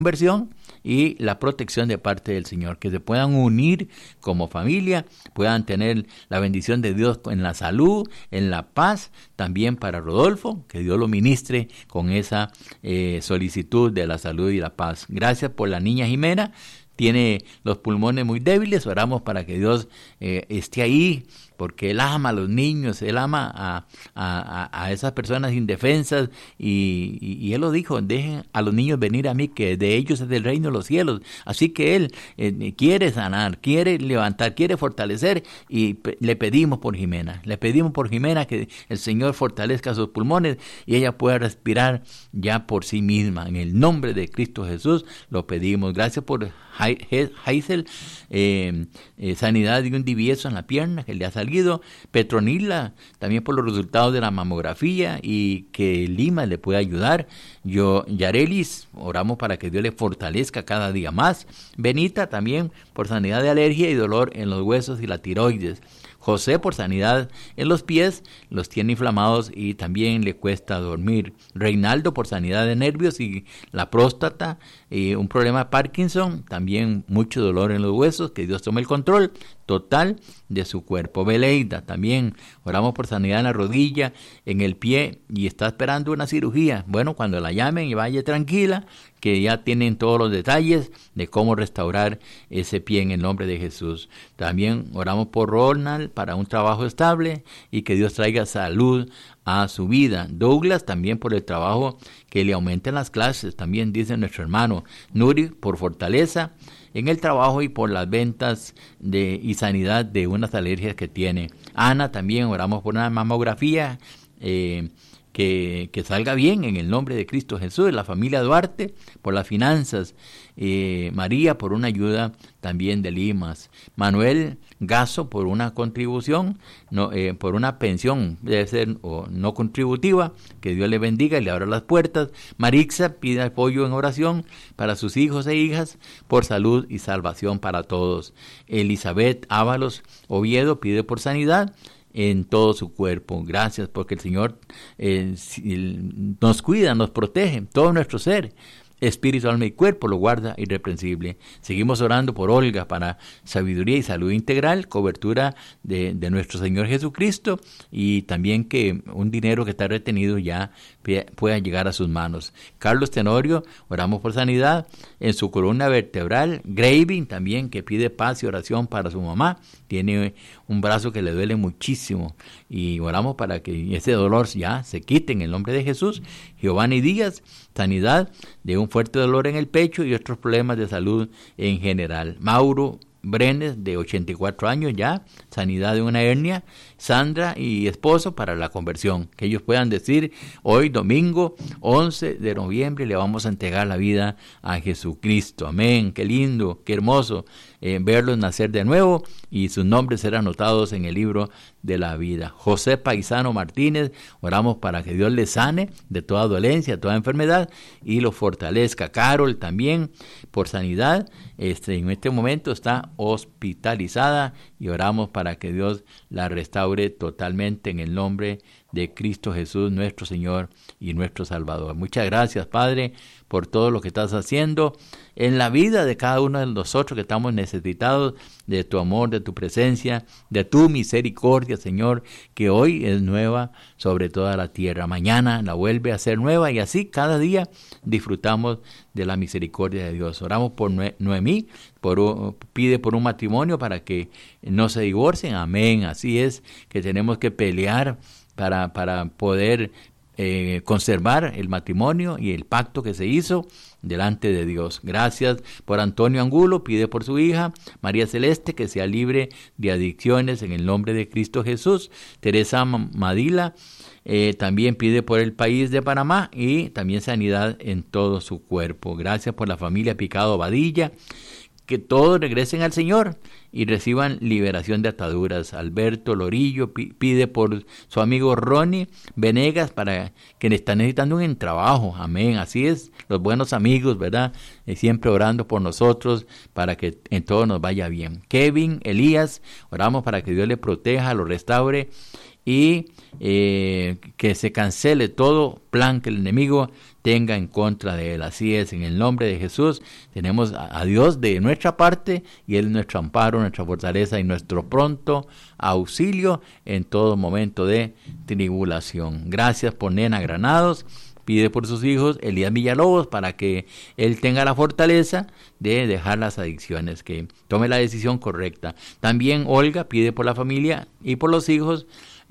conversión y la protección de parte del Señor, que se puedan unir como familia, puedan tener la bendición de Dios en la salud, en la paz, también para Rodolfo, que Dios lo ministre con esa solicitud de la salud y la paz. Gracias por la niña Jimena, tiene los pulmones muy débiles, oramos para que Dios esté ahí, porque Él ama a los niños, Él ama a esas personas indefensas, y Él lo dijo, dejen a los niños venir a mí, que de ellos es el reino de los cielos. Así que Él quiere sanar, quiere levantar, quiere fortalecer, y le pedimos por Jimena que el Señor fortalezca sus pulmones y ella pueda respirar ya por sí misma. En el nombre de Cristo Jesús lo pedimos. Gracias por Hazel, sanidad de un divieso en la pierna que le ha salido. Petronila, también por los resultados de la mamografía y que Lima le pueda ayudar. Yarelis, oramos para que Dios le fortalezca cada día más. Benita, también por sanidad de alergia y dolor en los huesos y la tiroides. José, por sanidad en los pies, los tiene inflamados y también le cuesta dormir. Reinaldo, por sanidad de nervios y la próstata, un problema de Parkinson, también mucho dolor en los huesos, que Dios tome el control total de su cuerpo. Beleida, también oramos por sanidad en la rodilla, en el pie, y está esperando una cirugía. Bueno, cuando la llamen y vaya tranquila, que ya tienen todos los detalles de cómo restaurar ese pie en el nombre de Jesús. También oramos por Ronald para un trabajo estable y que Dios traiga salud a su vida. Douglas, también por el trabajo, que le aumenten las clases, también dice nuestro hermano. Nuri, por fortaleza en el trabajo y por las ventas y sanidad de unas alergias que tiene. Ana, también oramos por una mamografía, que salga bien en el nombre de Cristo Jesús. La familia Duarte por las finanzas, María por una ayuda también de Limas, Manuel Gaso por una contribución, por una pensión, debe ser o no contributiva, que Dios le bendiga y le abra las puertas. Marixa pide apoyo en oración para sus hijos e hijas, por salud y salvación para todos. Elizabeth Ábalos Oviedo pide por sanidad en todo su cuerpo. Gracias porque el Señor nos cuida, nos protege, todo nuestro ser, espíritu, alma y cuerpo, lo guarda irreprensible. Seguimos orando por Olga para sabiduría y salud integral, cobertura de nuestro Señor Jesucristo, y también que un dinero que está retenido ya pueda llegar a sus manos. Carlos Tenorio, oramos por sanidad en su columna vertebral. Graving también, que pide paz y oración para su mamá, tiene un brazo que le duele muchísimo y oramos para que ese dolor ya se quite en el nombre de Jesús. Giovanni Díaz, sanidad de un fuerte dolor en el pecho y otros problemas de salud en general. Mauro Brenes, de 84 años ya, sanidad de una hernia. Sandra y esposo para la conversión, que ellos puedan decir: hoy domingo 11 de noviembre le vamos a entregar la vida a Jesucristo. Amén. Qué lindo, qué hermoso verlos nacer de nuevo y sus nombres ser anotados en el libro de la vida. José Paisano Martínez, oramos para que Dios le sane de toda dolencia, toda enfermedad y lo fortalezca. Carol también por sanidad, en este momento está hospitalizada y oramos para que Dios la restaure totalmente en el nombre de Cristo Jesús, nuestro Señor y nuestro Salvador. Muchas gracias, Padre, por todo lo que estás haciendo en la vida de cada uno de nosotros que estamos necesitados de tu amor, de tu presencia, de tu misericordia, Señor, que hoy es nueva sobre toda la tierra. Mañana la vuelve a ser nueva y así cada día disfrutamos de la misericordia de Dios. Oramos por Noemí, pide por un matrimonio para que no se divorcien. Amén. Así es que tenemos que pelear para poder conservar el matrimonio y el pacto que se hizo delante de Dios. Gracias por Antonio Angulo, pide por su hija María Celeste que sea libre de adicciones en el nombre de Cristo Jesús. Teresa Madila también pide por el país de Panamá y también sanidad en todo su cuerpo. Gracias por la familia Picado Badilla, que todos regresen al Señor y reciban liberación de ataduras. Alberto Lorillo pide por su amigo Ronnie Venegas para que le está necesitando un trabajo. Amén, así es, los buenos amigos, ¿verdad? Siempre orando por nosotros para que en todo nos vaya bien. Kevin Elías, oramos para que Dios le proteja, lo restaure y que se cancele todo plan que el enemigo tenga en contra de él. Así es, en el nombre de Jesús tenemos a Dios de nuestra parte y Él es nuestro amparo, nuestra fortaleza y nuestro pronto auxilio en todo momento de tribulación. Gracias por Nena Granados. Pide por sus hijos Elías Villalobos para que él tenga la fortaleza de dejar las adicciones, que tome la decisión correcta. También Olga pide por la familia y por los hijos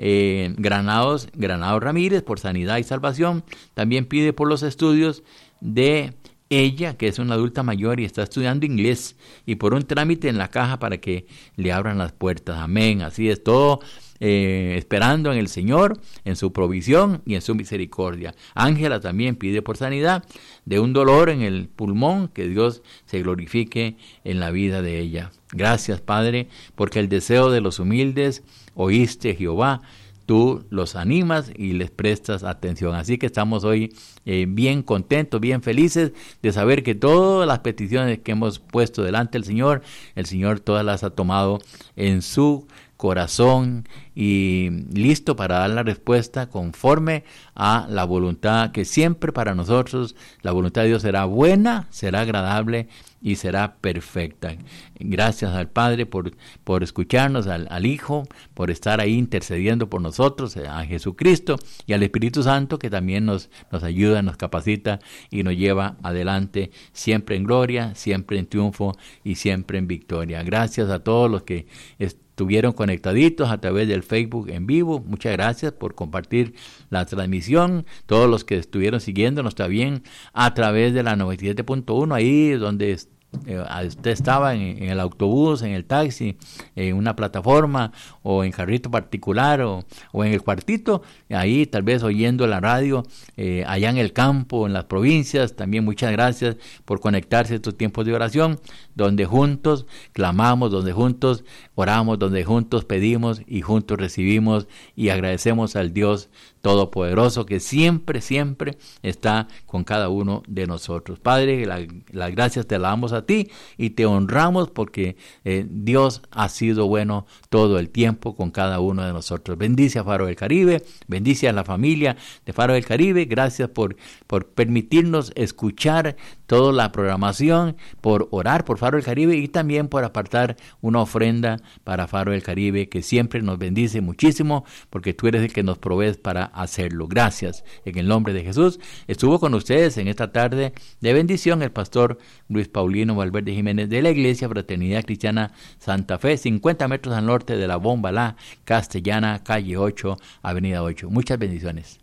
Granados Ramírez por sanidad y salvación. También pide por los estudios de ella, que es una adulta mayor y está estudiando inglés, y por un trámite en la caja para que le abran las puertas. Amén. Así es, todo esperando en el Señor, en su provisión y en su misericordia. Ángela también pide por sanidad de un dolor en el pulmón, que Dios se glorifique en la vida de ella. Gracias, Padre, porque el deseo de los humildes oíste, Jehová. Tú los animas y les prestas atención. Así que estamos hoy bien contentos, bien felices de saber que todas las peticiones que hemos puesto delante del Señor, el Señor todas las ha tomado en su corazón y listo para dar la respuesta conforme a la voluntad que siempre para nosotros, la voluntad de Dios será buena, será agradable y será perfecta. Gracias al Padre por escucharnos, al Hijo, por estar ahí intercediendo por nosotros, a Jesucristo y al Espíritu Santo, que también nos ayuda, nos capacita y nos lleva adelante, siempre en gloria, siempre en triunfo y siempre en victoria. Gracias a todos los que estuvieron conectaditos a través del Facebook en vivo. Muchas gracias por compartir la transmisión. Todos los que estuvieron siguiéndonos también a través de la 97.1, ahí donde usted estaba en el autobús, en el taxi, en una plataforma o en carrito particular o en el cuartito, ahí tal vez oyendo la radio, allá en el campo, en las provincias. También muchas gracias por conectarse a estos tiempos de oración, donde juntos clamamos, donde juntos oramos, donde juntos pedimos y juntos recibimos y agradecemos al Dios Todopoderoso que siempre, siempre está con cada uno de nosotros. Padre, las gracias te las damos a ti y te honramos porque Dios ha sido bueno todo el tiempo con cada uno de nosotros. Bendice a Faro del Caribe, bendice a la familia de Faro del Caribe. Gracias por permitirnos escuchar toda la programación, por orar por Faro del Caribe y también por apartar una ofrenda para Faro del Caribe, que siempre nos bendice muchísimo porque tú eres el que nos provees para hacerlo. Gracias. En el nombre de Jesús. Estuvo con ustedes en esta tarde de bendición el pastor Luis Paulino Valverde Jiménez de la Iglesia Fraternidad Cristiana Santa Fe, 50 metros al norte de la Bomba La Castellana, calle 8, avenida 8. Muchas bendiciones.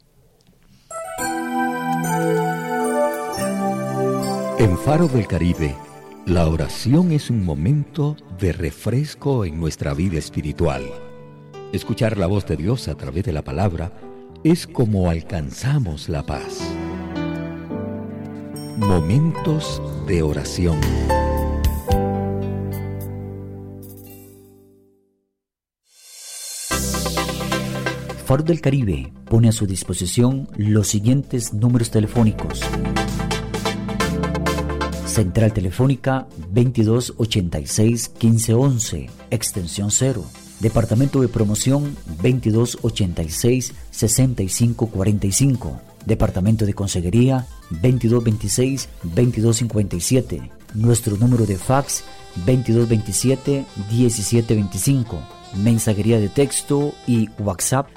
En Faro del Caribe, la oración es un momento de refresco en nuestra vida espiritual. Escuchar la voz de Dios a través de la palabra es como alcanzamos la paz. Momentos de oración. Faro del Caribe pone a su disposición los siguientes números telefónicos. Central Telefónica 2286-1511, extensión 0. Departamento de Promoción 2286-6545. Departamento de Consejería 2226-2257. Nuestro número de fax 2227-1725. Mensajería de texto y WhatsApp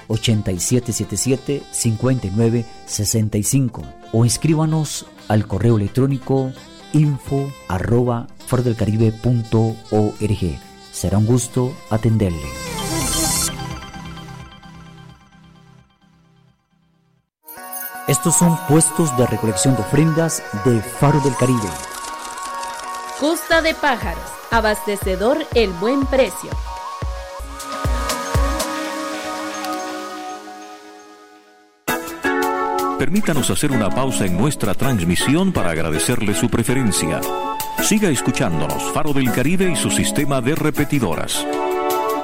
8777-5965. O escríbanos al correo electrónico info@farodelcaribe.org. Será un gusto atenderle. Estos son puestos de recolección de ofrendas de Faro del Caribe. Costa de Pájaros, abastecedor El Buen Precio. Permítanos hacer una pausa en nuestra transmisión para agradecerle su preferencia. Siga escuchándonos, Faro del Caribe y su sistema de repetidoras.